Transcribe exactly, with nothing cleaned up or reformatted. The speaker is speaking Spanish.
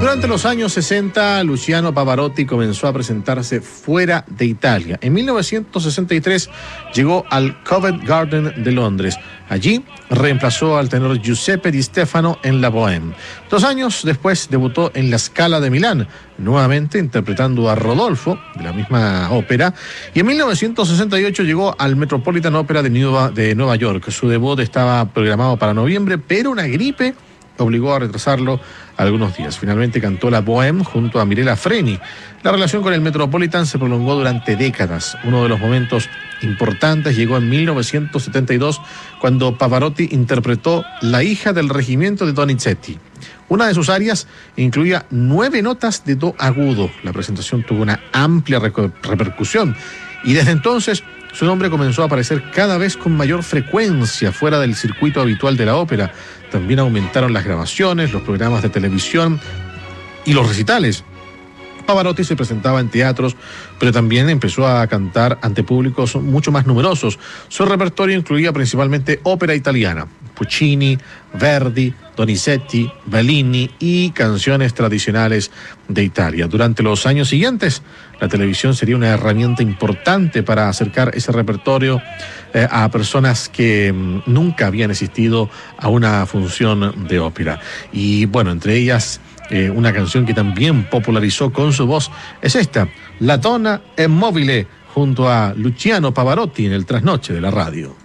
Durante los años sesenta, Luciano Pavarotti comenzó a presentarse fuera de Italia. En mil novecientos sesenta y tres llegó al Covent Garden de Londres. Allí reemplazó al tenor Giuseppe Di Stefano en la Bohème. Dos años después debutó en la Scala de Milán, nuevamente interpretando a Rodolfo, de la misma ópera, y en mil novecientos sesenta y ocho llegó al Metropolitan Opera de Nueva, de Nueva York. Su debut estaba programado para noviembre, pero una gripe obligó a retrasarlo algunos días. Finalmente cantó la Bohème junto a Mirella Freni. La relación con el Metropolitan se prolongó durante décadas. Uno de los momentos importantes llegó en mil novecientos setenta y dos, cuando Pavarotti interpretó La hija del regimiento de Donizetti. Una de sus arias incluía nueve notas de do agudo. La presentación tuvo una amplia repercusión y desde entonces su nombre comenzó a aparecer cada vez con mayor frecuencia fuera del circuito habitual de la ópera. También aumentaron las grabaciones, los programas de televisión y los recitales. Pavarotti se presentaba en teatros, pero también empezó a cantar ante públicos mucho más numerosos. Su repertorio incluía principalmente ópera italiana, Puccini, Verdi, Donizetti, Bellini y canciones tradicionales de Italia. Durante los años siguientes, la televisión sería una herramienta importante para acercar ese repertorio eh, a personas que mm, nunca habían asistido a una función de ópera. Y bueno, entre ellas, eh, una canción que también popularizó con su voz es esta, La donna è mobile, junto a Luciano Pavarotti en el trasnoche de la radio.